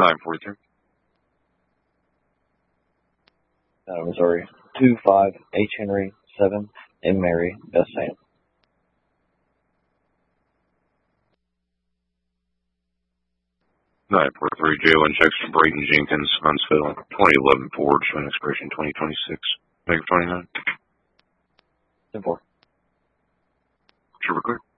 943. Missouri 25 H. Henry 7 M. Mary S. Sam. 943, Jalen checks for Brayton Jenkins, Huntsville, 2011 Ford, showing expiration 2026. Negative 29. 10-4. Super clear.